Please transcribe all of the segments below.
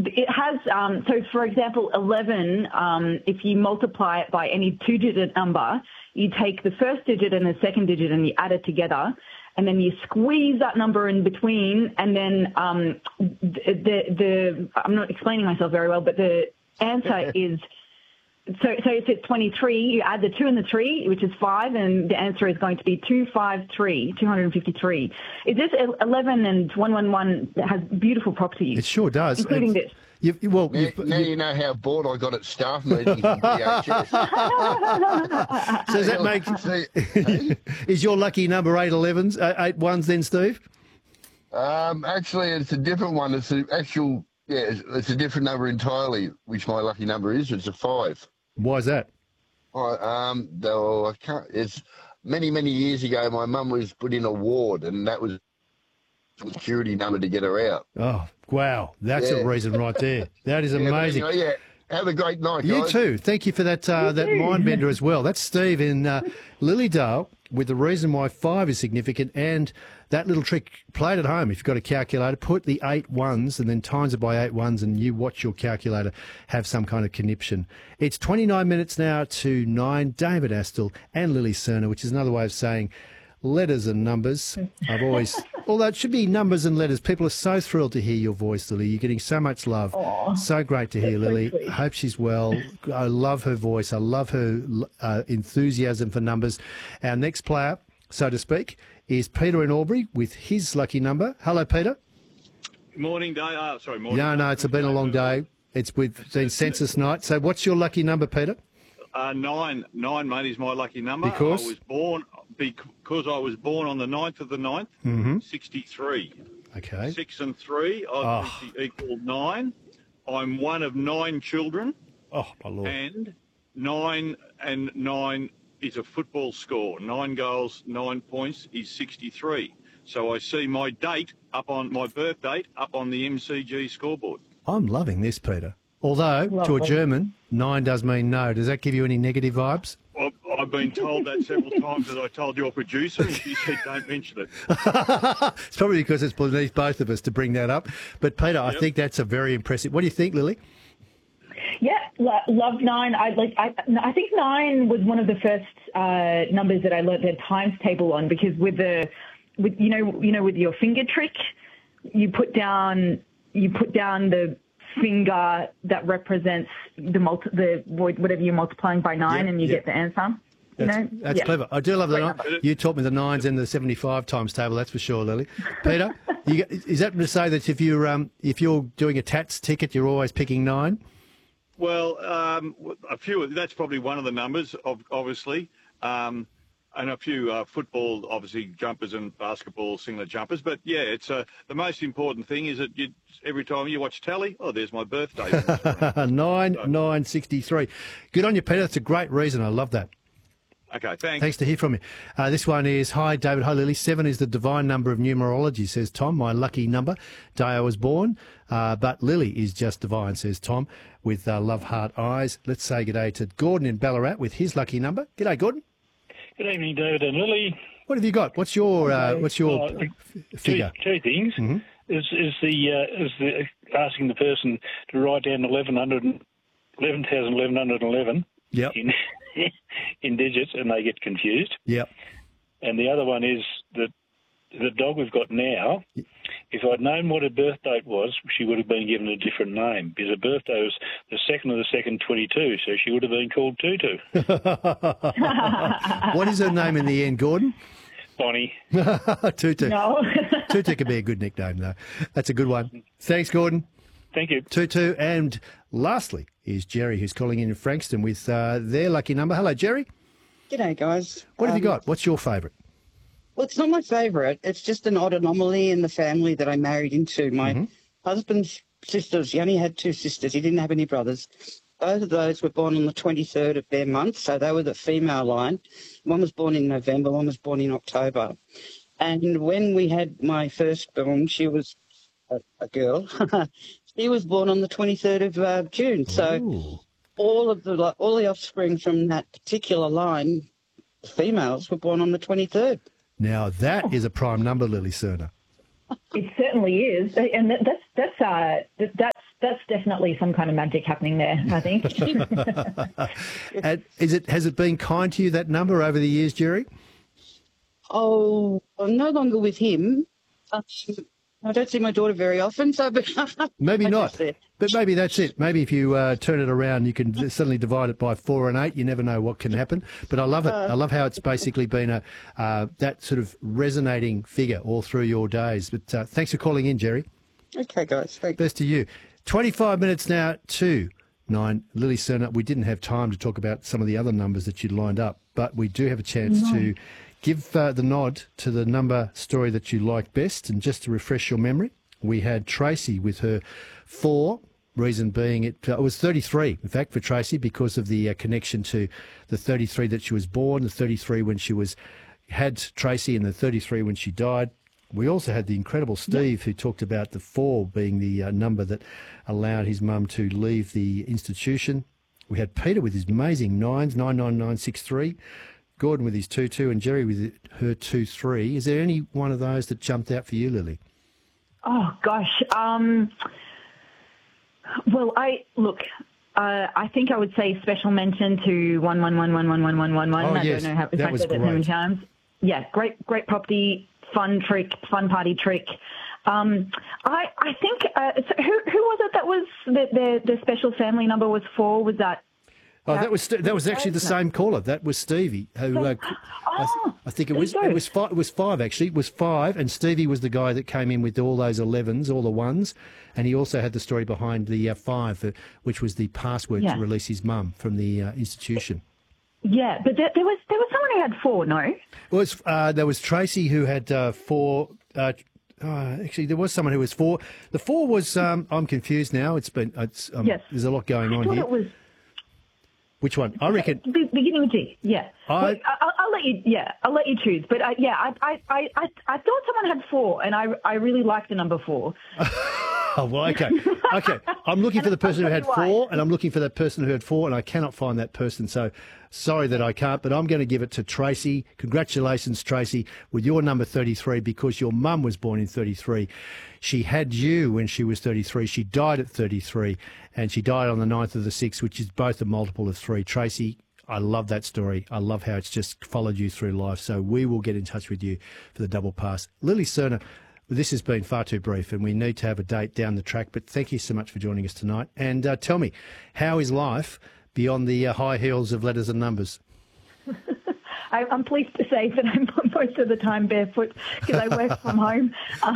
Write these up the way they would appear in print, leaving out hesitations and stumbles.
It has, so for example, 11, if you multiply it by any two-digit number, you take the first digit and the second digit and you add it together, and then you squeeze that number in between, and then I'm not explaining myself very well, but the answer is, so if it's 23, you add the 2 and the 3, which is 5, and the answer is going to be 253. Is this 11 and 111 has beautiful properties? It sure does. Including this. Now you know how bored I got at staff meetings in DHS. So does that make... Is your lucky number 811s, 81s then, Steve? Actually, it's a different one. It's an actual... Yeah, it's a different number entirely, which my lucky number is. It's a 5. Why is that? Though I can't. It's many years ago. My mum was put in a ward, and that was the security number to get her out. Oh wow, that's a reason right there. That is amazing. But anyway, have a great night, You guys. too. Thank you for that that mind bender as well. That's Steve in Lilydale with the reason why 5 is significant, and that little trick played at home. If you've got a calculator, put the 8 ones and then times it by 8 ones, and you watch your calculator have some kind of conniption. It's 29 minutes now to 9. David Astle and Lily Cerner, which is another way of saying letters and numbers. I've always, although it should be numbers and letters. People are so thrilled to hear your voice, Lily. You're getting so much love. Aww, so great to hear, Lily. So hope she's well. I love her voice. I love her enthusiasm for numbers. Our next player, so to speak, is Peter in Albury with his lucky number. Hello, Peter. Morning, Dave. Morning. No, it's been a long day. It's been census night. So what's your lucky number, Peter? 9, mate, is my lucky number. Because? Because I was born on the 9th of the 9th, 63. Okay. 6 and 3, I equal 9. I'm one of 9 children. Oh, my Lord. And 9 is a football score. 9 goals, 9 points is 63. So I see my date my birth date up on the MCG scoreboard. I'm loving this, Peter. Although, to a German, 9 does mean no. Does that give you any negative vibes? I've been told that several times, as I told your producer, and she said don't mention it. It's probably because it's beneath both of us to bring that up. But, Peter, I think that's a very impressive... What do you think, Lily? Yeah, love 9. I think 9 was one of the first numbers that I learnt the times table on, because with your finger trick, you put down the finger that represents whatever you're multiplying by 9, and you get the answer. That's clever. I do love that. You taught me the 9s and the 75 times table. That's for sure, Lily. Peter, is that to say that if you're doing a Tats ticket, you're always picking 9? Well, a few. That's probably one of the numbers, obviously, and a few football, obviously, jumpers and basketball singlet jumpers. But yeah, it's the most important thing is that every time you watch telly, there's my birthday. 9/9/63. Good on you, Peter. That's a great reason. I love that. Okay, thanks. Thanks to hear from you. This one is, hi, David. Hi, Lily. 7 is the divine number of numerology, says Tom. My lucky number. Day I was born. But Lily is just divine, says Tom, with love heart eyes. Let's say good day to Gordon in Ballarat with his lucky number. G'day, Gordon. Good evening, David and Lily. What have you got? What's your figure? Two things. Mm-hmm. Is the asking the person to write down 11,1111 Yep. in digits, and they get confused. Yep. And the other one is that the dog we've got now, if I'd known what her birth date was, she would have been given a different name, because her birthday was the 2nd of the 2nd, 22, so she would have been called Tutu. What is her name in the end, Gordon? Bonnie. Tutu. No. Tutu could be a good nickname, though. That's a good one. Thanks, Gordon. Thank you. Tutu. And lastly is Jerry, who's calling in Frankston with their lucky number. Hello, Jerry. G'day, guys. What have you got? What's your favourite? Well, it's not my favourite. It's just an odd anomaly in the family that I married into. My husband's sisters, he only had 2 sisters. He didn't have any brothers. Both of those were born on the 23rd of their month, so they were the female line. One was born in November, one was born in October. And when we had my firstborn, she was a girl. She was born on the 23rd of June. So all the offspring from that particular line, the females, were born on the 23rd. Now, that is a prime number, Lily Cerner. It certainly is, and that's that's definitely some kind of magic happening there, I think. And has it been kind to you, that number, over the years, Jerry? Oh, I'm no longer with him. I don't see my daughter very often, so Maybe not. But Maybe that's it. Maybe if you turn it around, you can suddenly divide it by 4 and 8. You never know what can happen. But I love it. I love how it's basically been that sort of resonating figure all through your days. But thanks for calling in, Jerry. Okay, guys. Thanks. Best to you. 25 minutes now to 9. Lily Cerner, we didn't have time to talk about some of the other numbers that you'd lined up, but we do have a chance to give the nod to the number story that you liked best. And just to refresh your memory, we had Tracy with her 4, reason being it was 33, in fact, for Tracy, because of the connection to the 33 that she was born, the 33 when she had Tracy, and the 33 when she died. We also had the incredible Steve, who talked about the 4 being the number that allowed his mum to leave the institution. We had Peter with his amazing 9s, 99963. Gordon with his 22, and Jerry with her 23. Is there any one of those that jumped out for you, Lily? Oh, gosh. Well, I think I would say special mention to 111111111. Oh, I yes. don't know if That I was said that great. many times. Yeah, great property, fun party trick. I think, so who was it that was, the special family number was 4? Was that? Oh, that was actually the same caller. That was Stevie, who I think it was 5 actually. It was 5, and Stevie was the guy that came in with all those 11s, all the 1s, and he also had the story behind the 5, which was the password to release his mum from the institution. Yeah, but there was someone who had 4, no? Well, there was Tracy who had 4. Actually, there was someone who was 4. The 4 was. I'm confused now. Yes. There's a lot going on here. It was. Which one? I reckon. Beginning with G. Yeah. I'll let you. Yeah, I'll let you choose. But I thought someone had 4, and I really liked the number 4. Oh, well, okay. I'm looking for the person who had 4, and I'm looking for that person who had 4, and I cannot find that person. So sorry that I can't, but I'm going to give it to Tracy. Congratulations, Tracy, with your number 33, because your mum was born in 33. She had you when she was 33. She died at 33, and she died on the 9th of the 6th, which is both a multiple of 3. Tracy, I love that story. I love how it's just followed you through life. So we will get in touch with you for the double pass. Lily Cerner, this has been far too brief, and we need to have a date down the track. But thank you so much for joining us tonight. And tell me, how is life beyond the high heels of letters and numbers? I'm pleased to say that I'm most of the time barefoot because I work from home,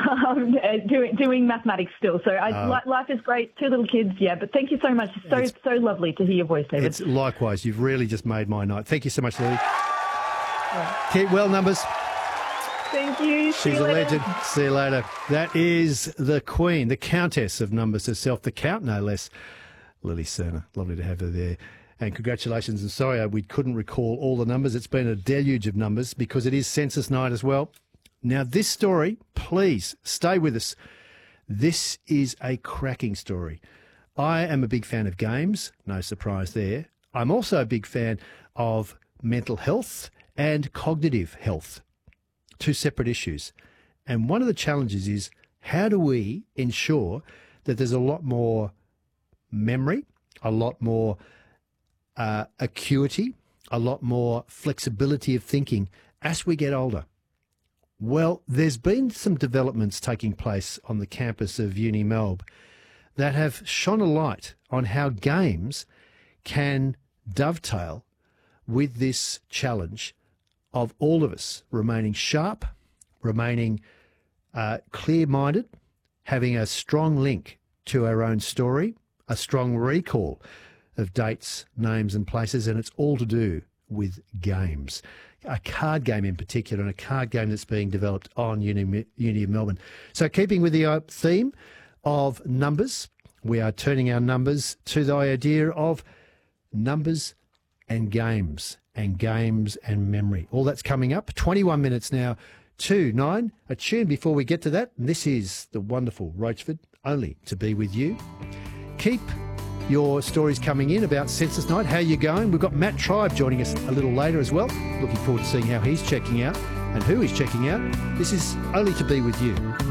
doing mathematics still. So life is great. 2 little kids, but thank you so much. So lovely to hear your voice, David. It's likewise. You've really just made my night. Thank you so much, Lily. Keep well, numbers. Thank you. She's a legend. See you later. That is the Queen, the Countess of Numbers herself, the Count no less, Lily Cerner. Lovely to have her there. And congratulations. And sorry we couldn't recall all the numbers. It's been a deluge of numbers because it is census night as well. Now, this story, please stay with us. This is a cracking story. I am a big fan of games. No surprise there. I'm also a big fan of mental health and cognitive health. 2 separate issues. And one of the challenges is, how do we ensure that there's a lot more memory, a lot more acuity, a lot more flexibility of thinking as we get older? Well, there's been some developments taking place on the campus of Uni Melb that have shone a light on how games can dovetail with this challenge of all of us remaining sharp, remaining clear-minded, having a strong link to our own story, a strong recall of dates, names and places, and it's all to do with games. A card game in particular, and a card game that's being developed on Uni of Melbourne. So keeping with the theme of numbers, we are turning our numbers to the idea of numbers and games and memory. All that's coming up. 21 minutes now to 9. A tune before we get to that. This is the wonderful Roachford, Only to Be With You. Keep your stories coming in about Census Night, how you're going. We've got Matt Tribe joining us a little later as well. Looking forward to seeing how he's checking out and who he's checking out. This is Only to Be With You.